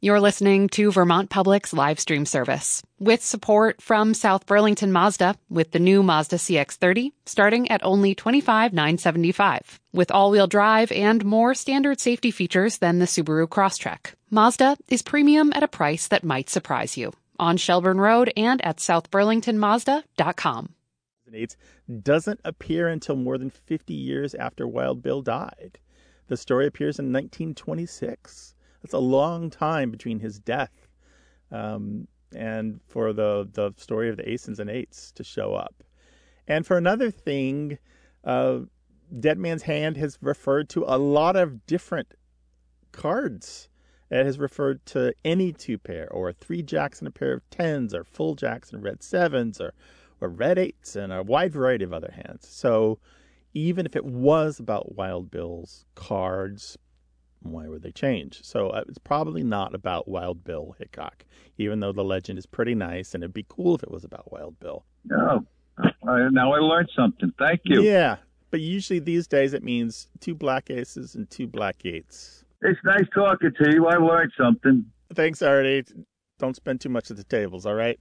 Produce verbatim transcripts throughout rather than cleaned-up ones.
You're listening to Vermont Public's live stream service with support from South Burlington Mazda with the new Mazda C X thirty starting at only twenty-five thousand nine hundred seventy-five dollars. With all-wheel drive and more standard safety features than the Subaru Crosstrek, Mazda is premium at a price that might surprise you. On Shelburne Road and at south burlington mazda dot com. Doesn't appear until more than fifty years after Wild Bill died. The story appears in nineteen twenty-six. That's a long time between his death um, and for the, the story of the Aesons and Eights to show up. And for another thing, uh, Dead Man's Hand has referred to a lot of different cards. It has referred to any two pair, or three jacks and a pair of tens, or full jacks and red sevens, or, or red eights, and a wide variety of other hands. So even if it was about Wild Bill's cards, why would they change? So uh, it's probably not about Wild Bill Hickok, even though the legend is pretty nice, and it'd be cool if it was about Wild Bill. Oh, uh, now I learned something. Thank you. Yeah, but usually these days it means two black aces and two black eights. It's nice talking to you. I learned something. Thanks, Artie. Don't spend too much at the tables, all right?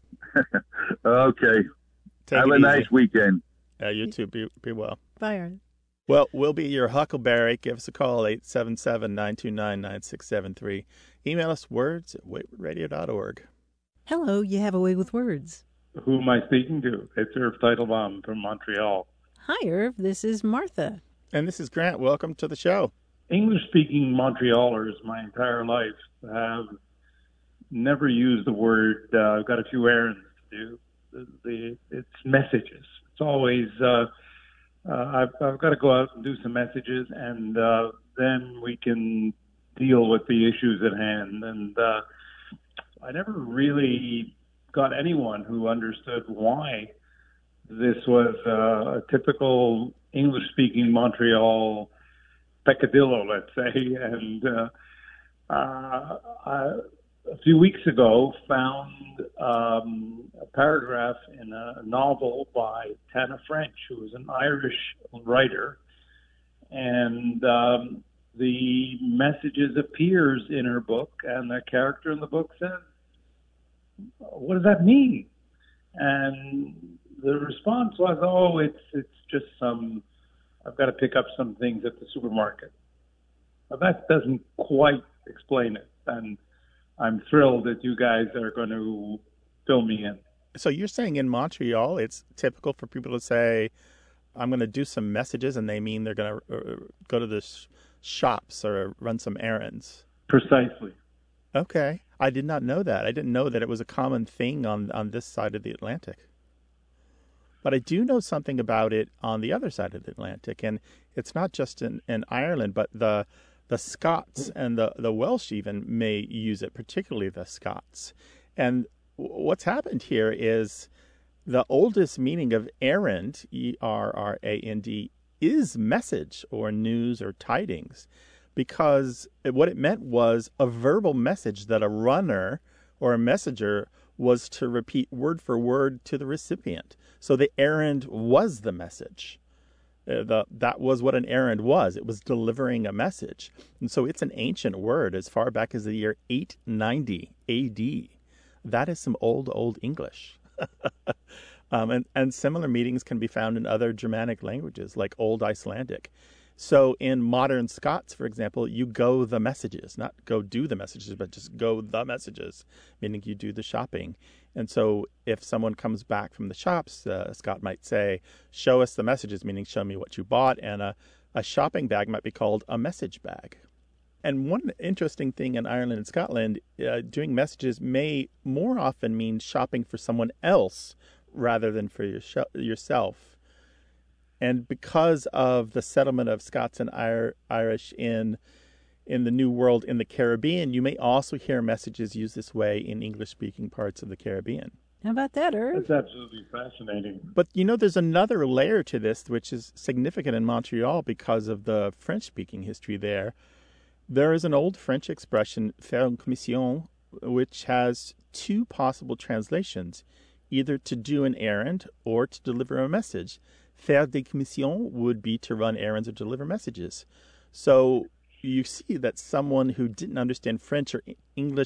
Okay. Take Have a easy. Nice weekend. Yeah, you too. Be, be well. Bye, Artie. Well, we'll be your Huckleberry. Give us a call, eight seven seven, nine two nine, nine six seven three. Email us words at wayward radio dot org. Hello, you have a way with words. Who am I speaking to? It's Irv Teitelbaum from Montreal. Hi, Irv. This is Martha. And this is Grant. Welcome to the show. English-speaking Montrealers my entire life have never used the word, uh, I've got a few errands to do. The, the, it's messages. It's always... Uh, Uh, I've, I've got to go out and do some messages, and uh, then we can deal with the issues at hand. And uh, I never really got anyone who understood why this was uh, a typical English-speaking Montreal peccadillo, let's say. And uh, uh, I, a few weeks ago, found um, a paragraph in a novel by Tana French, who is an Irish writer, and um, the messages appears in her book, and the character in the book says, "What does that mean?" And the response was, "Oh, it's it's just some. I've got to pick up some things at the supermarket." But that doesn't quite explain it, and I'm thrilled that you guys are going to fill me in. So you're saying in Montreal, it's typical for people to say, I'm going to do some messages, and they mean they're going to uh, go to the sh- shops or run some errands. Precisely. Okay. I did not know that. I didn't know that it was a common thing on, on this side of the Atlantic. But I do know something about it on the other side of the Atlantic. And it's not just in, in Ireland, but the... The Scots and the, the Welsh even may use it, particularly the Scots. And what's happened here is the oldest meaning of errand, E R R A N D, is message or news or tidings, because what it meant was a verbal message that a runner or a messenger was to repeat word for word to the recipient. So the errand was the message. Uh, the, that was what an errand was. It was delivering a message. And so it's an ancient word as far back as the year eight ninety A D. That is some old, old English. um, and, and similar meanings can be found in other Germanic languages, like Old Icelandic. So in modern Scots, for example, you go the messages, not go do the messages, but just go the messages, meaning you do the shopping. And so if someone comes back from the shops, uh, Scott might say, show us the messages, meaning show me what you bought. And a, a shopping bag might be called a message bag. And one interesting thing in Ireland and Scotland, uh, doing messages may more often mean shopping for someone else rather than for your sh- yourself. And because of the settlement of Scots and Ir- Irish in in the New World in the Caribbean, you may also hear messages used this way in English-speaking parts of the Caribbean. How about that, Irv? That's absolutely fascinating. But, you know, there's another layer to this, which is significant in Montreal because of the French-speaking history there. There is an old French expression, faire une commission, which has two possible translations, either to do an errand or to deliver a message. Faire des commissions would be to run errands or deliver messages. So you see that someone who didn't understand French or English